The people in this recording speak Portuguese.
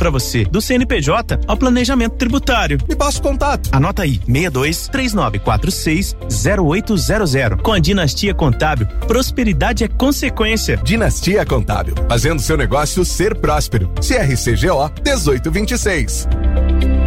pra você, do CNPJ ao planejamento tributário. Me passa o contato. Anota aí, 62-3946-0800. Com a Dinastia Contábil, prosperidade é consequência. Dinastia Contábil, fazendo seu negócio ser próspero. CRCGO 1826.